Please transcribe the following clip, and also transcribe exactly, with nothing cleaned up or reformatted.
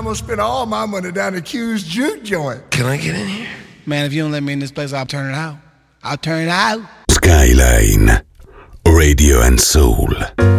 gonna spend all my money down the Q's juke joint. Can I get in here? Man, if you don't let me in this place, I'll turn it out. I'll turn it out. Skyline, Radio and Soul.